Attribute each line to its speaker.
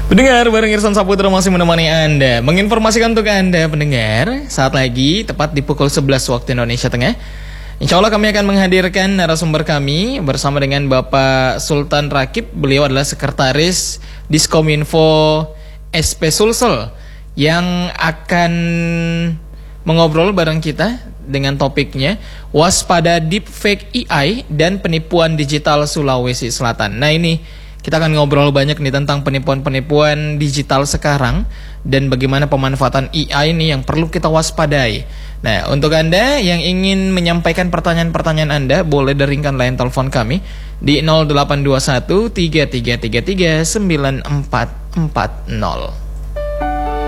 Speaker 1: Pendengar, bareng Irsan Saputra masih menemani Anda, menginformasikan untuk Anda pendengar, saat lagi tepat di pukul 11 waktu Indonesia Tengah. Insya Allah kami akan menghadirkan narasumber kami bersama dengan Bapak Sultan Rakib. Beliau adalah Sekretaris Diskominfo SP Sulsel yang akan mengobrol bareng kita dengan topiknya waspada deepfake AI dan penipuan digital Sulawesi Selatan. Nah, ini kita akan ngobrol banyak nih tentang penipuan-penipuan digital sekarang dan bagaimana pemanfaatan AI ini yang perlu kita waspadai. Nah, untuk Anda yang ingin menyampaikan pertanyaan-pertanyaan Anda, boleh deringkan line telepon kami di 0821 3333 9440.